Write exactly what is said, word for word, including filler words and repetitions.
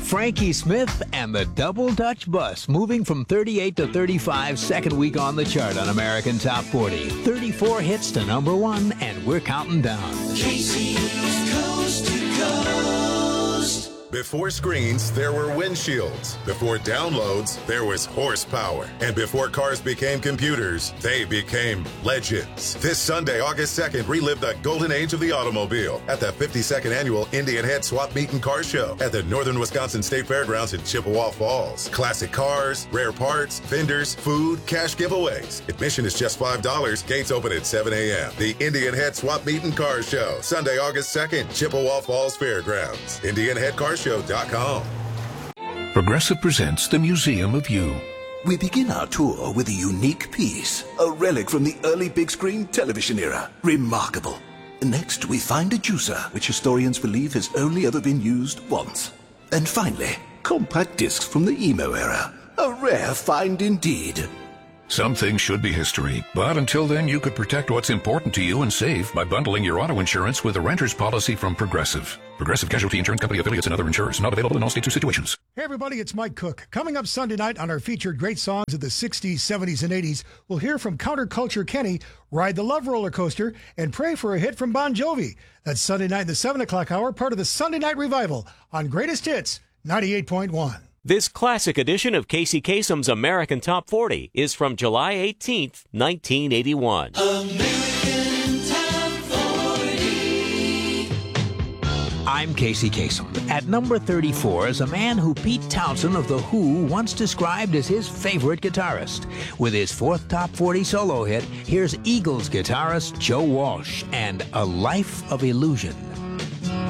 Frankie Smith and the Double Dutch Bus, moving from thirty-eight to thirty-five, second week on the chart on American Top forty. thirty-four hits to number one, and we're counting down. Casey's Coast to Coast. Before screens, there were windshields. Before downloads, there was horsepower. And before cars became computers, they became legends. This Sunday, August second, relive the golden age of the automobile at the fifty-second Annual Indian Head Swap Meet and Car Show at the Northern Wisconsin State Fairgrounds in Chippewa Falls. Classic cars, rare parts, vendors, food, cash giveaways. Admission is just five dollars. Gates open at seven a.m. The Indian Head Swap Meet and Car Show, Sunday, August second, Chippewa Falls Fairgrounds. Indian Head Car Show dot com. Progressive presents the Museum of You. We begin our tour with a unique piece, a relic from the early big screen television era. Remarkable. Next, we find a juicer, which historians believe has only ever been used once. And finally, compact discs from the emo era. A rare find indeed. Some things should be history, but until then you could protect what's important to you and save by bundling your auto insurance with a renter's policy from Progressive. Progressive Casualty Insurance Company affiliates and other insurers. Not available in all states or situations. Hey everybody, it's Mike Cook. Coming up Sunday night on our featured great songs of the sixties, seventies, and eighties, we'll hear from Counterculture Kenny, Ride the Love Roller Coaster, and Pray for a Hit from Bon Jovi. That's Sunday night in the seven o'clock hour, part of the Sunday Night Revival on Greatest Hits ninety-eight point one. This classic edition of Casey Kasem's American Top forty is from July eighteenth, nineteen eighty-one. American Top forty. I'm Casey Kasem. At number thirty-four is a man who Pete Townsend of The Who once described as his favorite guitarist. With his fourth Top forty solo hit, here's Eagles guitarist Joe Walsh and A Life of Illusion.